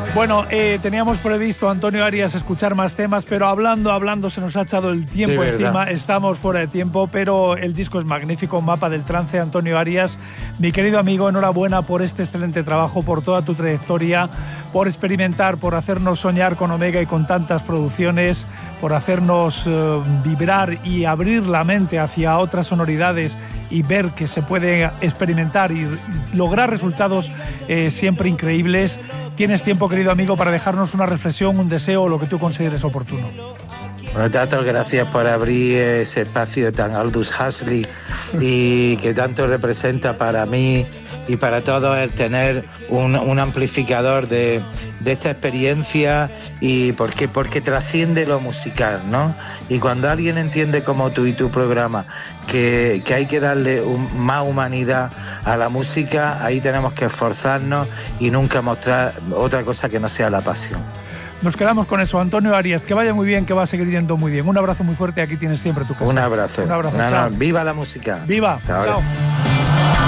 Bueno, teníamos previsto, Antonio Arias, escuchar más temas, pero hablando, se nos ha echado el tiempo encima, estamos fuera de tiempo, pero el disco es magnífico, Mapa del Trance, Antonio Arias. Mi querido amigo, enhorabuena por este excelente trabajo, por toda tu trayectoria, por experimentar, por hacernos soñar con Omega y con tantas producciones, por hacernos vibrar y abrir la mente hacia otras sonoridades y ver que se puede experimentar y lograr resultados siempre increíbles. Tienes tiempo, querido amigo, para dejarnos una reflexión, un deseo o lo que tú consideres oportuno. Bueno, Tato, gracias por abrir ese espacio tan Aldous Huxley y que tanto representa para mí y para todos el tener un amplificador de esta experiencia, y porque trasciende lo musical, ¿no? Y cuando alguien entiende como tú y tu programa que hay que darle más humanidad a la música, ahí tenemos que esforzarnos y nunca mostrar otra cosa que no sea la pasión. Nos quedamos con eso. Antonio Arias, que vaya muy bien, que va a seguir yendo muy bien. Un abrazo muy fuerte, aquí tienes siempre tu casa. Un abrazo. Chao. Viva la música. Viva. Chao.